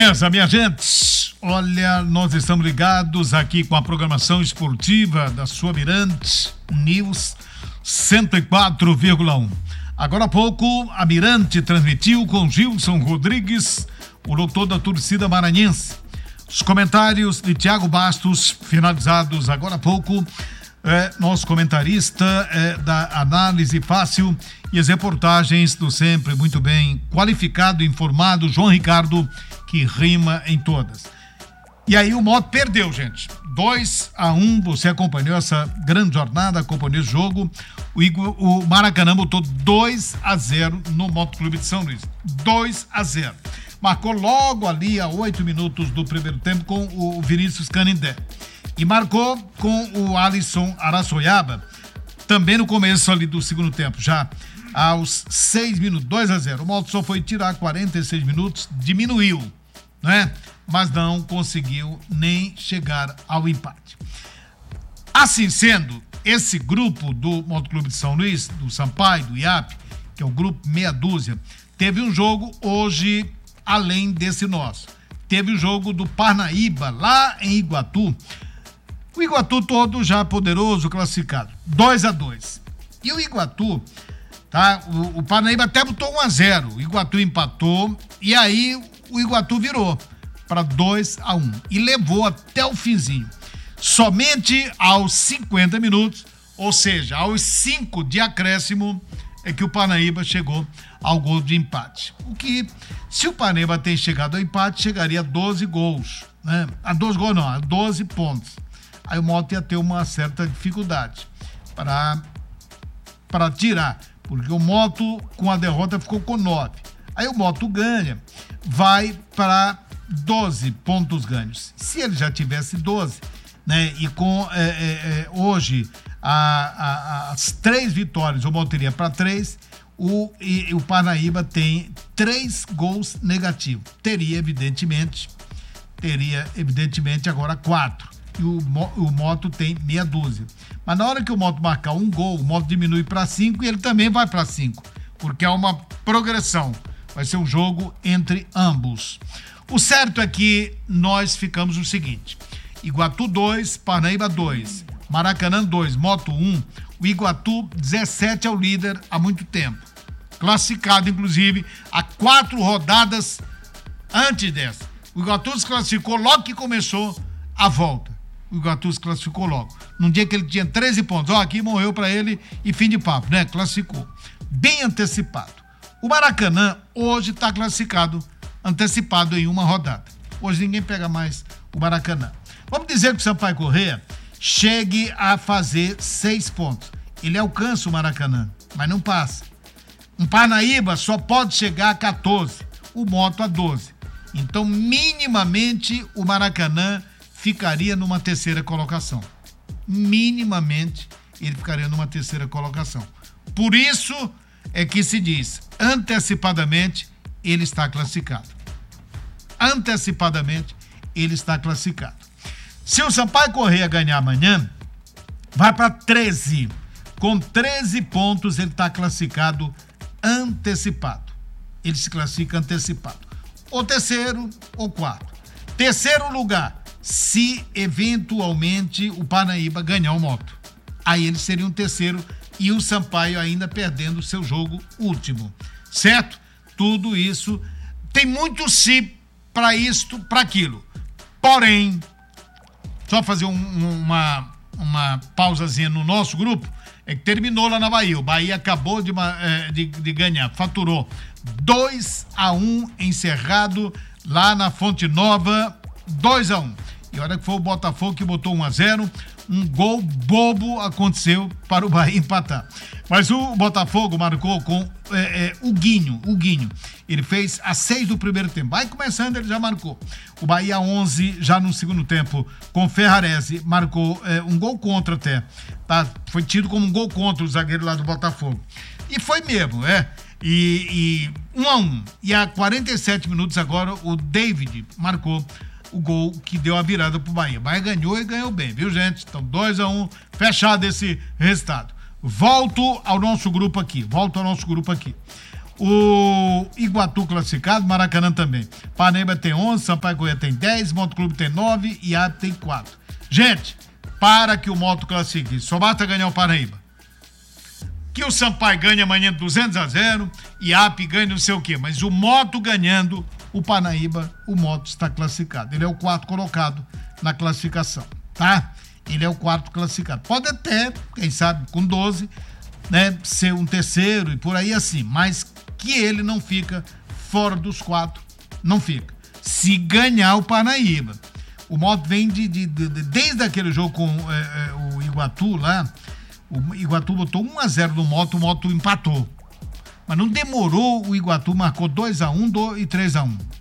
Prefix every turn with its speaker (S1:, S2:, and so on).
S1: Minha gente, olha, nós estamos ligados aqui com a programação esportiva da sua Mirante News 104,1. Agora há pouco, a Mirante transmitiu com Gilson Rodrigues, o doutor da torcida maranhense. Os comentários de Thiago Bastos, finalizados agora há pouco, nosso comentarista da Análise Fácil, e as reportagens do sempre muito bem qualificado e informado João Ricardo, que rima em todas. E aí o Moto perdeu, gente. 2-1, você acompanhou essa grande jornada, acompanhou esse jogo. O Maracanã botou 2-0 no Moto Clube de São Luís. 2-0. Marcou logo ali a 8 minutos do primeiro tempo com o Vinícius Canindé. E marcou com o Alisson Araçoiaba também no começo ali do segundo tempo, já aos 6 minutos, 2-0. O Moto só foi tirar 46 minutos, diminuiu, né? Mas não conseguiu nem chegar ao empate. Assim sendo, esse grupo do Moto Clube de São Luís, do Sampaio, do IAP, que é o grupo meia dúzia, teve um jogo hoje além desse nosso. Teve o jogo do Parnaíba, lá em Iguatu. O Iguatu todo já poderoso, classificado. 2-2. E o Iguatu, tá? O Parnaíba até botou 1-0. O Iguatu empatou e aí o Iguatu virou para 2-1 e levou até o finzinho. Somente aos 50 minutos, ou seja, aos 5 de acréscimo, é que o Parnaíba chegou ao gol de empate. O que, se o Parnaíba tem chegado ao empate, chegaria a 12 gols, né? A 12 gols não, a 12 pontos. Aí o Moto ia ter uma certa dificuldade para tirar, porque o Moto com a derrota ficou com 9. Aí o Moto ganha, vai para 12 pontos ganhos. Se ele já tivesse 12, né, e com hoje as 3 vitórias, o Moto iria para 3, o Parnaíba tem 3 gols negativos. Teria evidentemente agora 4. E o Moto tem meia dúzia. Mas na hora que o Moto marcar um gol, o Moto diminui para 5 e ele também vai para 5, porque é uma progressão. Vai ser um jogo entre ambos. O certo é que nós ficamos o seguinte: Iguatu 2, Parnaíba 2, Maracanã 2, Moto 1. O Iguatu 17 é o líder há muito tempo. Classificado, inclusive, há 4 rodadas antes dessa. O Iguatu se classificou logo que começou a volta. O Iguatu se classificou logo. Num dia que ele tinha 13 pontos. Aqui morreu para ele e fim de papo, né? Classificou. Bem antecipado. O Maracanã hoje está classificado, antecipado em uma rodada. Hoje ninguém pega mais o Maracanã. Vamos dizer que o Sampaio Corrêa chegue a fazer 6 pontos. Ele alcança o Maracanã, mas não passa. Um Parnaíba só pode chegar a 14. O Moto a 12. Então, minimamente, o Maracanã ficaria numa terceira colocação. Minimamente, ele ficaria numa terceira colocação. Por isso é que se diz, antecipadamente, ele está classificado. Antecipadamente, ele está classificado. Se o Sampaio Corrêa ganhar amanhã, vai para 13. Com 13 pontos, ele está classificado antecipado. Ele se classifica antecipado. Ou terceiro, ou quarto. Terceiro lugar, se eventualmente o Parnaíba ganhar o Moto. Aí ele seria um terceiro e o Sampaio ainda perdendo o seu jogo último. Certo? Tudo isso tem muito si para isto, para aquilo. Porém, só fazer uma pausazinha no nosso grupo, é que terminou lá na Bahia. O Bahia acabou de ganhar, faturou 2-1 encerrado lá na Fonte Nova, 2-1. E olha que foi o Botafogo que botou 1-0, um gol bobo aconteceu para o Bahia empatar. Mas o Botafogo marcou com o Guinho. Ele fez às 6 do primeiro tempo. Vai começando, ele já marcou. O Bahia 11, já no segundo tempo, com Ferrarese, marcou um gol contra até. Tá? Foi tido como um gol contra o zagueiro lá do Botafogo. E foi mesmo, E 1-1. E a 47 minutos agora, o David marcou o gol que deu a virada pro Bahia. O Bahia ganhou e ganhou bem, viu, gente? Então, 2-1, fechado esse resultado. Volto ao nosso grupo aqui. O Iguatu classificado, Maracanã também. Parnaíba tem 11, Sampaio Corrêa tem 10, Moto Clube tem 9 e IAP tem 4. Gente, para que o Moto classifique. Só basta ganhar o Parnaíba. Que o Sampaio ganha amanhã 200-0, IAP ganha não sei o quê, mas o Moto ganhando, o Parnaíba, o Moto está classificado. Ele é o 4º colocado na classificação, tá? Ele é o 4º classificado. Pode até, quem sabe, com 12, né, ser um terceiro e por aí assim, mas que ele não fica fora dos 4, não fica. Se ganhar o Parnaíba. O Moto vem desde aquele jogo com o Iguatu lá, o Iguatu botou 1-0 no Moto, o Moto empatou. Mas não demorou, o Iguatu marcou 2-1 e 3-1.